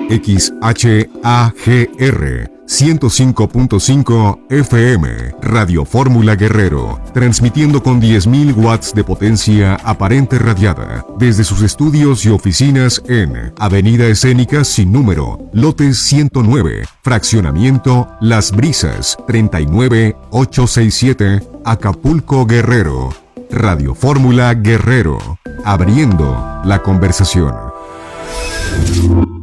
XHAGR 105.5 FM, Radio Fórmula Guerrero, transmitiendo con 10.000 watts de potencia aparente radiada, desde sus estudios y oficinas en Avenida Escénica sin número, lote 109, fraccionamiento Las Brisas, 39867, Acapulco, Guerrero. Radio Fórmula Guerrero, abriendo la conversación.